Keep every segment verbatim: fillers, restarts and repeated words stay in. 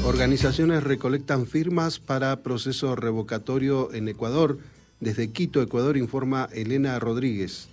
Organizaciones recolectan firmas para proceso revocatorio en Ecuador. Desde Quito, Ecuador, informa Elena Rodríguez.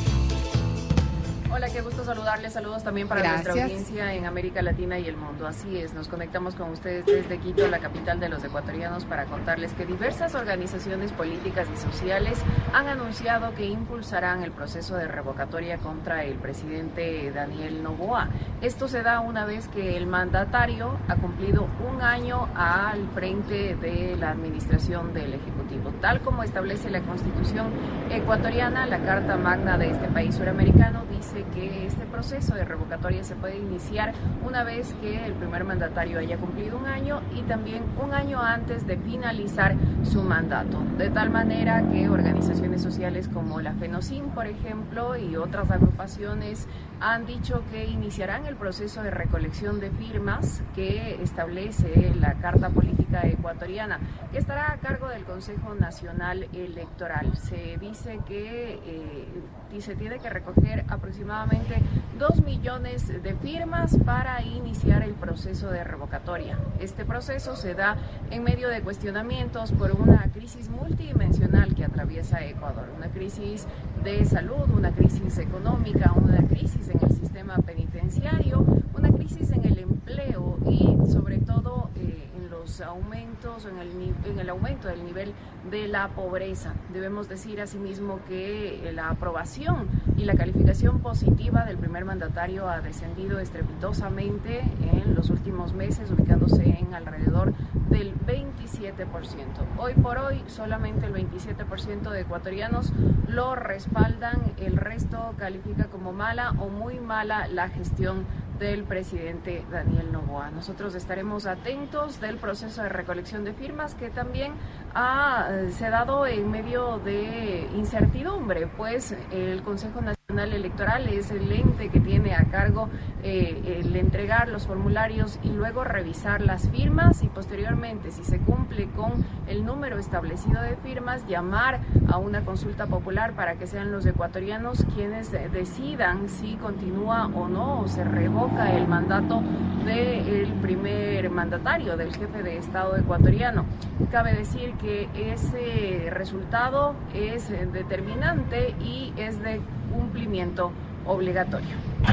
Hola, qué gusto saludarles. Saludos también para Gracias. Nuestra audiencia en América Latina y el mundo. Así es, nos conectamos con ustedes desde Quito, la capital de los ecuatorianos, para contarles que diversas organizaciones políticas y sociales han anunciado que impulsarán el proceso de revocatoria contra el presidente Daniel Noboa. Esto se da una vez que el mandatario ha cumplido un año al frente de la administración del Ejecutivo. Tal como establece la Constitución ecuatoriana, la Carta Magna de este país suramericano dice que este proceso de revocatoria se puede iniciar una vez que el primer mandatario haya cumplido un año y también un año antes de finalizar su mandato. De tal manera que organizaciones sociales como la FENOCIN, por ejemplo, y otras agrupaciones han dicho que iniciarán el proceso de recolección de firmas que establece la Carta Política Ecuatoriana, que estará a cargo del Consejo Nacional Electoral. Se dice que eh, se tiene que recoger aproximadamente dos millones de firmas para iniciar el proceso de revocatoria. Este proceso se da en medio de cuestionamientos por una crisis multidimensional que atraviesa Ecuador, una crisis de salud, una crisis económica, una crisis en el sistema penitenciario, una crisis en el empleo y sobre todo eh, en los aumentos, en el, en el aumento del nivel de la pobreza. Debemos decir asimismo que la aprobación y la calificación positiva del primer mandatario ha descendido estrepitosamente en los últimos meses, ubicándose en alrededor del veintisiete por ciento. Hoy por hoy solamente el veintisiete por ciento de ecuatorianos lo respaldan, el resto califica como mala o muy mala la gestión del presidente Daniel Noboa. Nosotros estaremos atentos del proceso de recolección de firmas que también ha, se ha dado en medio de incertidumbre, pues el Consejo Nacional Electoral es el ente que tiene a cargo eh, el entregar los formularios y luego revisar las firmas y posteriormente, si se cumple con el número establecido de firmas, llamar a una consulta popular para que sean los ecuatorianos quienes decidan si continúa o no o se revoca el mandato del primer mandatario, del jefe de Estado ecuatoriano. Cabe decir que ese resultado es determinante y es de cumplimiento obligatorio.